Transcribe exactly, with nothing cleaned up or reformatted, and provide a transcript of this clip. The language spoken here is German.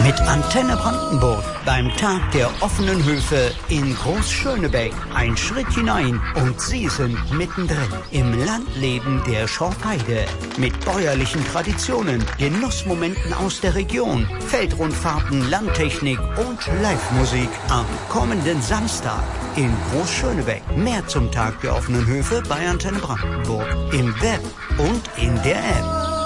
mit Antenne Brandenburg beim Tag der offenen Höfe in Großschönebeck. Ein Schritt hinein und Sie sind mittendrin im Landleben der Schorfheide mit bäuerlichen Traditionen, Genussmomenten aus der Region, Feldrundfahrten, Landtechnik und Live-Musik am kommenden Samstag in Großschönebeck. Mehr zum Tag der offenen Höfe bei Antenne Brandenburg im Web und in der App.